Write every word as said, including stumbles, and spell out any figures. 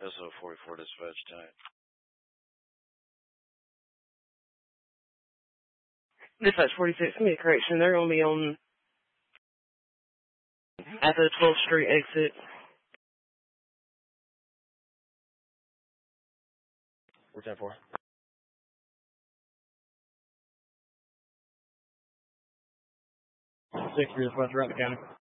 S O forty-four dispatch time. Dispatch forty-six, give me a correction. They're going to be on at the twelfth Street exit. four ten four. six three dispatch, right in the county.